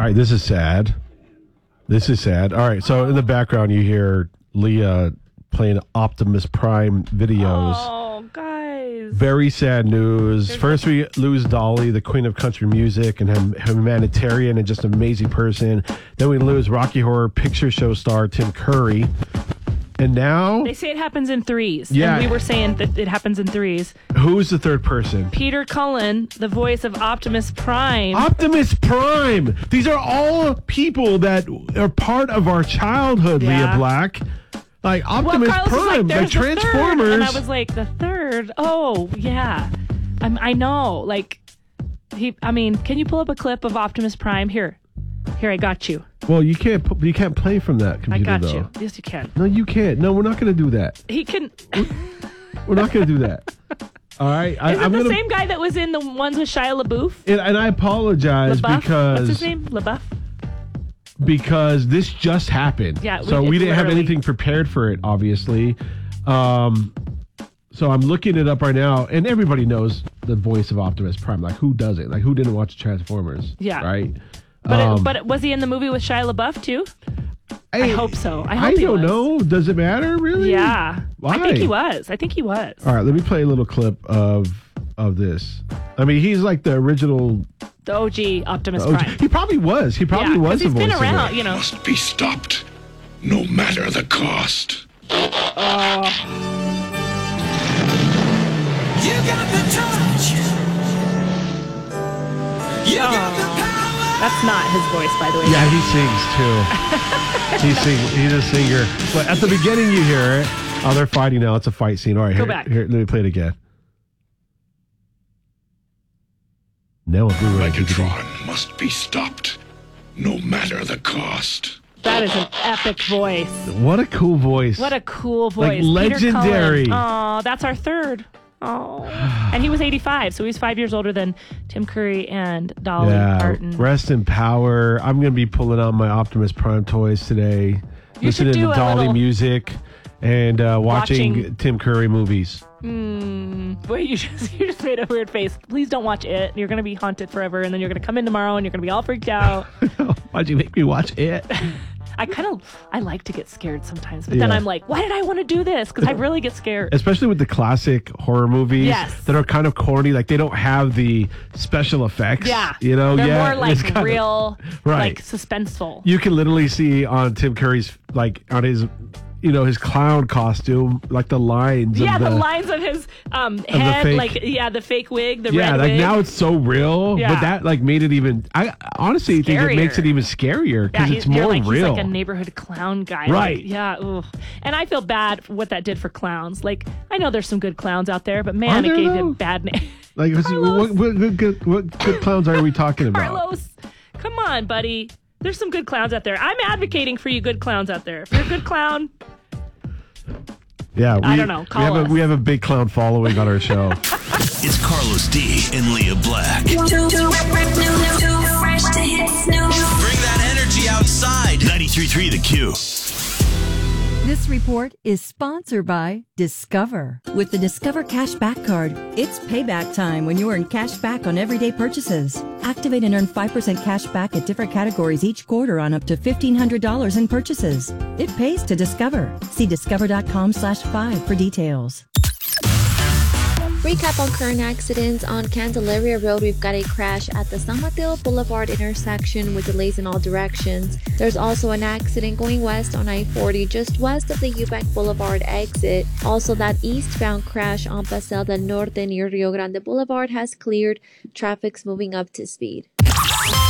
right, this is sad. All right, so in the background you hear Leah playing Optimus Prime videos. Oh, guys. Very sad news. First, we lose Dolly, the queen of country music and humanitarian and just an amazing person. Then we lose Rocky Horror Picture Show star Tim Curry. And now... They say it happens in threes. Yeah. And we were saying that it happens in threes. Who's the third person? Peter Cullen, the voice of Optimus Prime. Optimus Prime! These are all people that are part of our childhood, Yeah. Leah Black. Like Optimus Carlos was Prime, like "There's the third." Transformers. And I was like, the third? Oh, yeah. I know. Like, can you pull up a clip of Optimus Prime? Here, I got you. Well, you can't play from that computer, I got though. you. Yes, you can. No, you can't. No, we're not going to do that. He can. We're not going to do that. All right? Is it the same guy that was in the ones with Shia LaBeouf? And I apologize LaBeouf? because... What's his name? LaBeouf? Because this just happened. Yeah, so we didn't have literally... anything prepared for it, obviously. So I'm looking it up right now, and everybody knows the voice of Optimus Prime. Like, who doesn't? Like, who didn't watch Transformers? Yeah. Right? But was he in the movie with Shia LaBeouf, too? I hope so. I don't know. Does it matter, really? Yeah. Why? I think he was. All right, let me play a little clip of this. I mean, he's like the original... The OG Optimus Prime. He probably was. He probably was the he's voice been around, of it. you know. Must be stopped, no matter the cost. You got the touch. You got the power. That's not his voice, by the way. Yeah, he sings, too. He's a singer. But at the beginning, you hear it. Oh, they're fighting now. It's a fight scene. All right, Go back. Here, let me play it again. Now I'll do it. Megatron must be stopped, no matter the cost. That is an epic voice. What a cool voice. What a cool voice. Like legendary. Oh, that's our third. Oh. And he was 85, so he's 5 years older than Tim Curry and Dolly Parton. Rest in power. I'm going to be pulling out my Optimus Prime toys today. Listening to Dolly music and watching Tim Curry movies. Wait, you just made a weird face. Please don't watch it. You're going to be haunted forever, and then you're going to come in tomorrow, and you're going to be all freaked out. Why'd you make me watch it? I like to get scared sometimes, but then I'm like, why did I want to do this? Because I really get scared. Especially with the classic horror movies that are kind of corny. Like, they don't have the special effects. Yeah. You know? They're more like kinda, real, right. like suspenseful. You can literally see on Tim Curry's, like, on his... his clown costume, like the lines. Yeah, the lines of his head, the fake wig, the red wig. Now it's so real, Yeah. but that made it even. I honestly think it makes it even scarier because it's more real. He's like a neighborhood clown guy, right? Like, yeah, ugh. And I feel bad for what that did for clowns. Like, I know there's some good clowns out there, but man, it gave him bad name. Like, what good clowns are we talking about? Carlos, come on, buddy. There's some good clowns out there. I'm advocating for you good clowns out there. If you're a good clown. Yeah, I don't know. We have a big clown following on our show. It's Carlos D and Leah Black. Too fresh to hit snooze. Bring that energy outside. 93.3 The Q. This report is sponsored by Discover. With the Discover Cashback Card, it's payback time when you earn cash back on everyday purchases. Activate and earn 5% cash back at different categories each quarter on up to $1,500 in purchases. It pays to Discover. See discover.com/5 for details. Recap on current accidents. On Candelaria Road, we've got a crash at the San Mateo Boulevard intersection with delays in all directions. There's also an accident going west on I-40 just west of the Eubank Boulevard exit. Also, that eastbound crash on Paseo del Norte near Rio Grande Boulevard has cleared. Traffic's moving up to speed.